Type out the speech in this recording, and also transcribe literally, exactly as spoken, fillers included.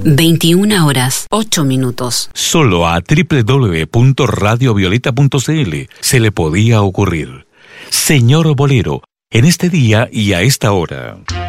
veintiuna horas, ocho minutos. Solo a doble u doble u doble u punto radio violeta punto c l se le podía ocurrir. Señor Bolero, en este día y a esta hora.